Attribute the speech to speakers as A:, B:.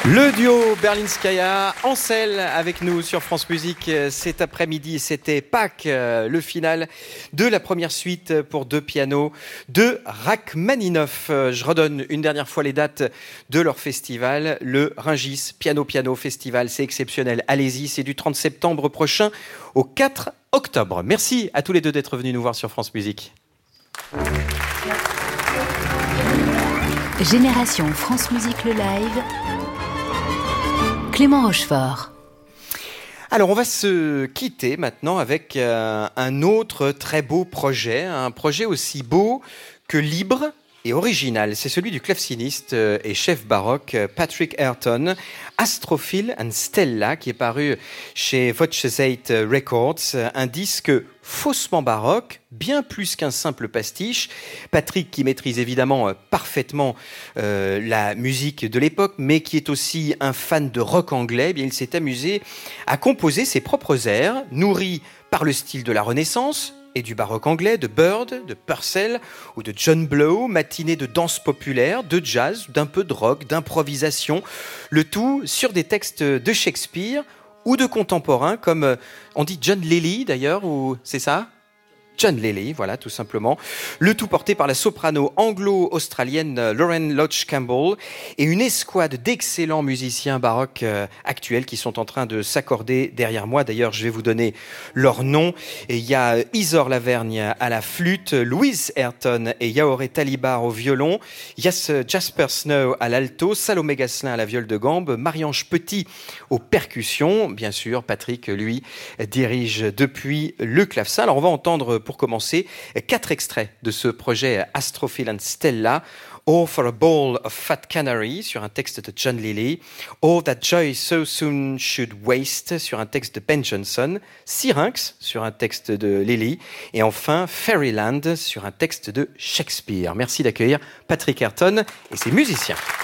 A: Le duo Berlinskaya, Ansel avec nous sur France Musique cet après-midi. C'était Pâques, le final de la première suite pour deux pianos de Rachmaninoff. Je redonne une dernière fois les dates de leur festival, le Rungis Piano Festival. C'est exceptionnel. Allez-y, c'est du 30 septembre prochain au 4 octobre. Merci à tous les deux d'être venus nous voir sur France Musique.
B: Génération France Musique le live. Clément Rochefort.
A: Alors on va se quitter maintenant avec un autre très beau projet, un projet aussi beau que libre et original. C'est celui du claveciniste et chef baroque Patrick Ayrton, Astrophil and Stella, qui est paru chez Voce8 Records, un disque faussement baroque, bien plus qu'un simple pastiche. Patrick, qui maîtrise évidemment parfaitement la musique de l'époque, mais qui est aussi un fan de rock anglais, eh bien, il s'est amusé à composer ses propres airs, nourris par le style de la Renaissance et du baroque anglais, de Bird, de Purcell ou de John Blow, matinée de danse populaire, de jazz, d'un peu de rock, d'improvisation, le tout sur des textes de Shakespeare ou de contemporains comme, on dit John Lilly d'ailleurs, ou c'est ça ? John Lilly, voilà, tout simplement. Le tout porté par la soprano anglo-australienne Lauren Lodge Campbell et une escouade d'excellents musiciens baroques actuels qui sont en train de s'accorder derrière moi. D'ailleurs, je vais vous donner leurs noms. Et il y a Isor Lavergne à la flûte, Louise Ayrton et Yaoré Talibar au violon, Jasper Snow à l'alto, Salomé Gasselin à la viole de gambe, Marie-Ange Petit aux percussions. Bien sûr, Patrick, lui, dirige depuis le clavecin. Alors, on va entendre pour commencer 4 extraits de ce projet Astrophil and Stella. All for a Bowl of Fat Canary sur un texte de John Lilly, All That Joy So Soon Should Waste sur un texte de Ben Jonson, Syrinx sur un texte de Lilly et enfin Fairyland sur un texte de Shakespeare. Merci d'accueillir Patrick Ayrton et ses musiciens.